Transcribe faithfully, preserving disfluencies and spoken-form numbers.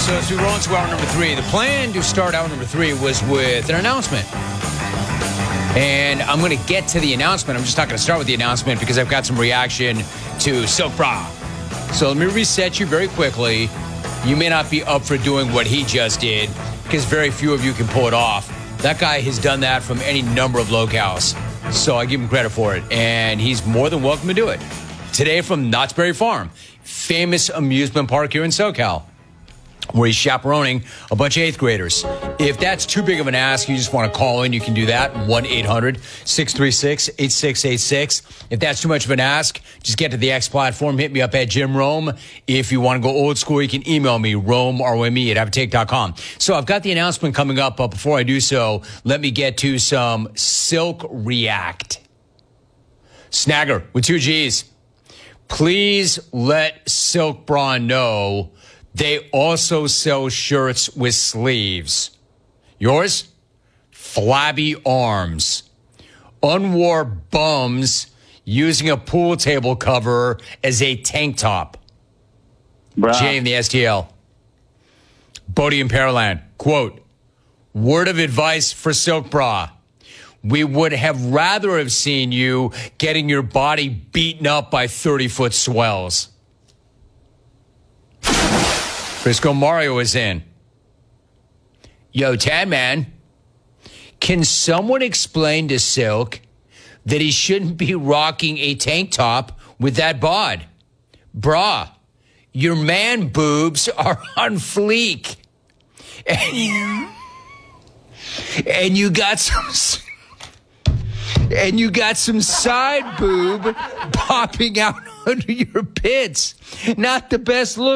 So as we roll into hour number three, the plan to start hour number three was with an announcement. And I'm going to get to the announcement. I'm just not going to start with the announcement because I've got some reaction to Silk Bra. So let me reset you very quickly. You may not be up for doing what he just did because very few of you can pull it off. That guy has done that from any number of locales. So I give him credit for it. And he's more than welcome to do it. Today from Knott's Berry Farm, famous amusement park here in SoCal, where he's chaperoning a bunch of eighth graders. If that's too big of an ask, you just want to call in, you can do that. one eight hundred six three six eight six eight six. If that's too much of an ask, just get to the X platform. Hit me up at Jim Rome. If you want to go old school, you can email me, Rome, R O M E, at Avatake dot com. So I've got the announcement coming up, but before I do so, let me get to some Silk React. Snagger with two G's. Please let Silk Bra know they also sell shirts with sleeves. Yours? Flabby arms. Unwore bums using a pool table cover as a tank top. Bruh. Jay in the S T L. Bodie in Pearland. Quote, word of advice for Silk Bra. We would have rather have seen you getting your body beaten up by thirty-foot swells. Frisco Mario is in. Yo, Tan Man, can someone explain to Silk that he shouldn't be rocking a tank top with that bod? Brah, your man boobs are on fleek. And, and you got some... And you got some side boob popping out under your pits. Not the best look.